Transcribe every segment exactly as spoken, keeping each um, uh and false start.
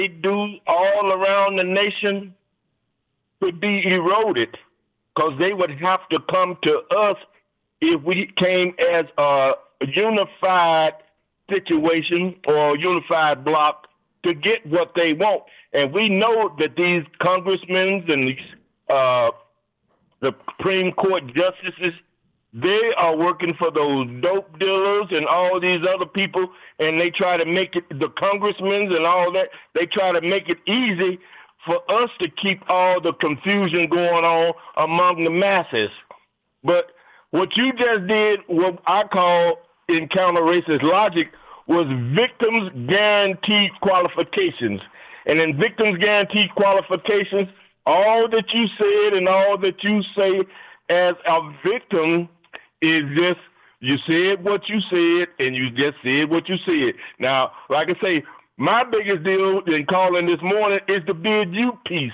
they do all around the nation would be eroded because they would have to come to us if we came as a unified situation or unified block to get what they want. And we know that these congressmen and these, uh, the Supreme Court justices, they are working for those dope dealers and all these other people, and they try to make it, the congressmen and all that, they try to make it easy for us to keep all the confusion going on among the masses. But what you just did, what I call in counter-racist logic, was victims guaranteed qualifications. And in victims guaranteed qualifications, all that you said and all that you say as a victim is just, you said what you said and you just said what you said. Now, like I say, my biggest deal in calling this morning is to bid you peace.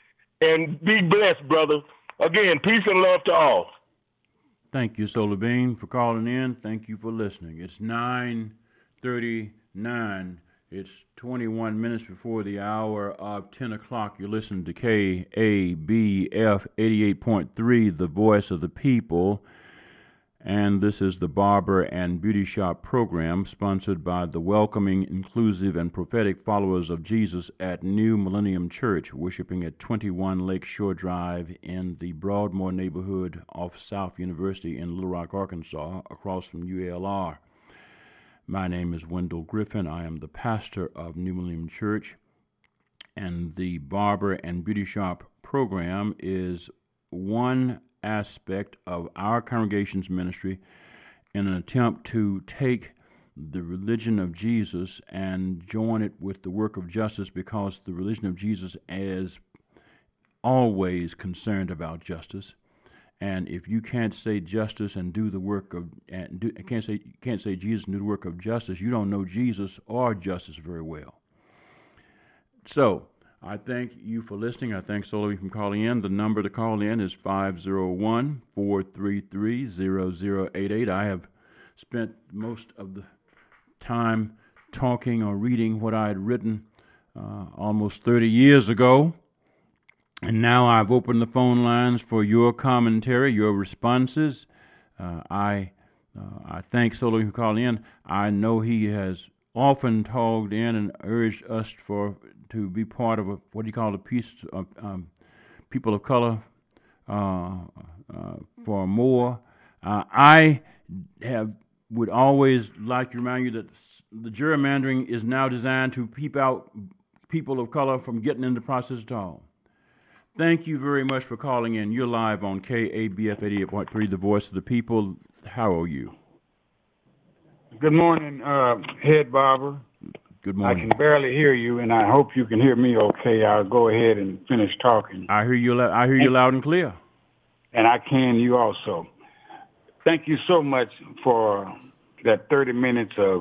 And be blessed, brother. Again, peace and love to all. Thank you, Solar Bean, for calling in. Thank you for listening. It's nine thirty-nine. It's twenty-one minutes before the hour of ten o'clock. You're listening to K A B F eighty-eight point three, the voice of the people. And this is the Barber and Beauty Shop program, sponsored by the welcoming, inclusive, and prophetic followers of Jesus at New Millennium Church, worshiping at twenty-one Lakeshore Drive in the Broadmoor neighborhood of South University in Little Rock, Arkansas, across from U L R. My name is Wendell Griffin. I am the pastor of New Millennium Church, and the Barber and Beauty Shop program is one aspect of our congregation's ministry in an attempt to take the religion of Jesus and join it with the work of justice, because the religion of Jesus is always concerned about justice. And if you can't say justice and do the work of, and do, can't say can't say Jesus and do the work of justice, you don't know Jesus or justice very well. So I thank you for listening. I thank Solar Bean for calling in. The number to call in is five oh one, four three three, zero zero eight eight. I have spent most of the time talking or reading what I had written uh, almost thirty years ago. And now I've opened the phone lines for your commentary, your responses. Uh, I uh, I thank Solar Bean for calling in. I know he has often talked in and urged us for to be part of a, what do you call a piece of um, people of color uh, uh, for more. Uh, I have would always like to remind you that the gerrymandering is now designed to keep out people of color from getting in the process at all. Thank you very much for calling in. You're live on K A B F eighty-eight point three, the voice of the people. How are you? Good morning, uh, Head Barber. Good morning. I can barely hear you, and I hope you can hear me okay. I'll go ahead and finish talking. I hear you. I hear you loud and clear. And I can you also. Thank you so much for that thirty minutes of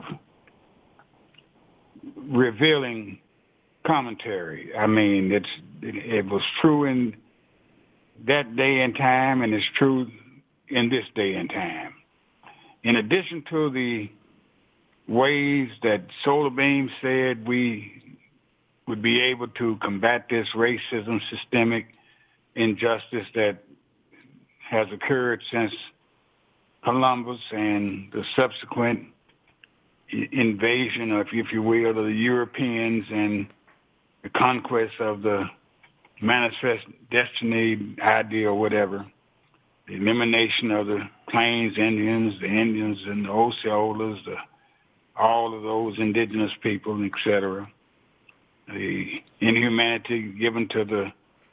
revealing commentary. I mean, it's it, it was true in that day and time, and it's true in this day and time. In addition to the ways that Solar Beam said we would be able to combat this racism, systemic injustice that has occurred since Columbus and the subsequent invasion of, if you will, of the Europeans and the conquest of the manifest destiny idea or whatever, the elimination of the Plains Indians, the Indians and the Osceolas, the all of those indigenous people, et cetera, the inhumanity given to the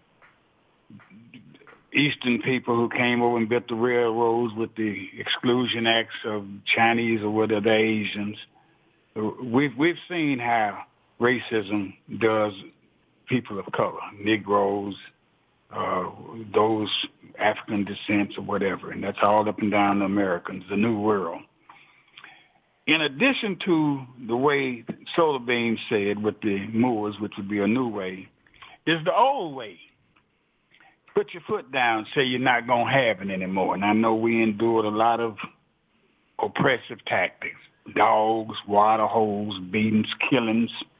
Eastern people who came over and built the railroads with the exclusion acts of Chinese or whatever, the Asians. We've, we've seen how racism does people of color, Negroes, uh, those African descents or whatever, and that's all up and down the Americans, the New World. In addition to the way Solar Beam said with the Moors, which would be a new way, is the old way. Put your foot down, say you're not going to have it anymore. And I know we endured a lot of oppressive tactics, dogs, water holes, beatings, killings,